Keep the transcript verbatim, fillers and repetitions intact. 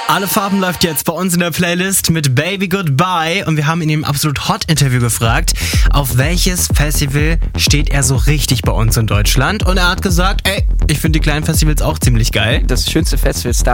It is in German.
Alle Farben läuft jetzt bei uns in der Playlist mit Baby Goodbye und wir haben ihn im Absolut Hot Interview gefragt, auf welches Festival steht er so richtig bei uns in Deutschland, und er hat gesagt, ey, ich finde die kleinen Festivals auch ziemlich geil. Das schönste Festival ist